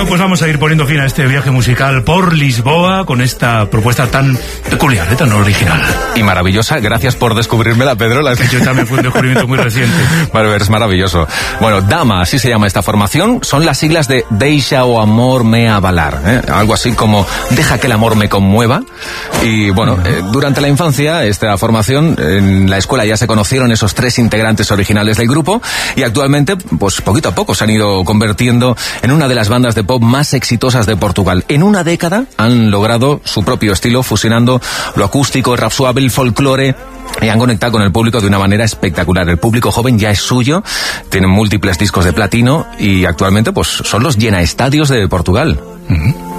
pues vamos a ir poniendo fin a este viaje musical por Lisboa con esta propuesta tan peculiar, tan original. Y maravillosa. Gracias por descubrirmela, Pedro. Yo también fue un descubrimiento muy reciente. Vale, es maravilloso. Bueno, Dama, así se llama esta formación. Son las siglas de Deixa o amor me avalar, ¿eh? Algo así como deja que el amor me conmueva. Y bueno, durante la infancia, esta formación, en la escuela ya se conocieron esos 3 integrantes originales del grupo y actualmente, pues poquito a poco se han ido convirtiendo en una de las bandas de pop más exitosas de Portugal. En una década han logrado su propio estilo, fusionando lo acústico, el rap suave, el folclore, y han conectado con el público de una manera espectacular. El público joven ya es suyo, tienen múltiples discos de platino y actualmente pues son los llenaestadios de Portugal.